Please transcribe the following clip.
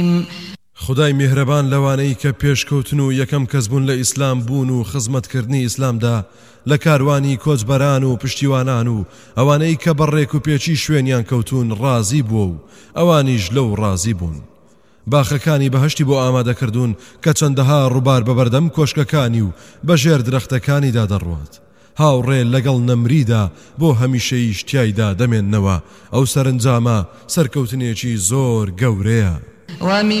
خدای میهرەبان لەوانەی کە پێشکەوتن و یەکەم کەس بوون لە ئیسلام بوون و خزمەتکردنی ئیسلامدا لە کاروانی کۆچبەران و پشتیوانان و ئەوانەی کە بەڕێک و پێچی شوێنیان کەوتون ڕازی بووە و ئەوانیش لەو ڕازی بوون. باخەکانی بەهەشتی بۆ ئامادەکردوون کە چەندەها ڕووبار بەبەردەم کۆشکەکانی و بەژێر درەختەکانیدا دەڕوات. هاوڕێ لەگەڵ نەمریدا بۆ هەمیشەی شتیایدا دەمێننەوە. ئەو سەرنجامە سەرکەوتنێکی زۆر گەورەیە.